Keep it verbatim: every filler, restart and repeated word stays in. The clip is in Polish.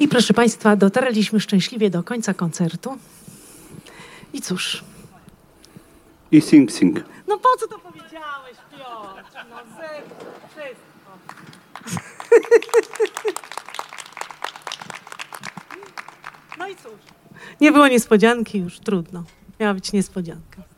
I proszę Państwa, dotarliśmy szczęśliwie do końca koncertu. I cóż... I sing, sing. No po co to powiedziałeś, Piotr? No ze... wszystko. No i cóż. Nie było niespodzianki, już trudno. Miała być niespodzianka.